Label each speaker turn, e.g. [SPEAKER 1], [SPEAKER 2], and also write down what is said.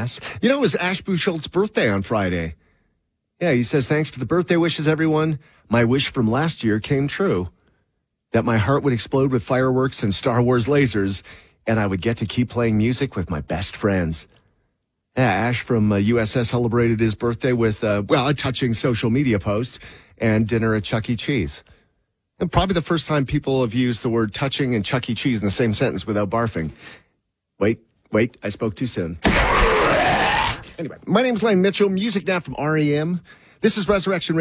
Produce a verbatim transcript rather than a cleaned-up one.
[SPEAKER 1] ass. You know, it was Ash Buchholz's birthday on Friday. Yeah, he says, thanks for the birthday wishes, everyone. My wish from last year came true. That my heart would explode with fireworks and Star Wars lasers, and I would get to keep playing music with my best friends. Yeah, Ash from uh, U S S celebrated his birthday with, uh, well, a touching social media post and dinner at Chuck E. Cheese. And probably the first time people have used the word touching and Chuck E. Cheese in the same sentence without barfing. Wait, wait, I spoke too soon. Anyway, my name's Lane Mitchell. Music now from R E M. This is Resurrection Radio.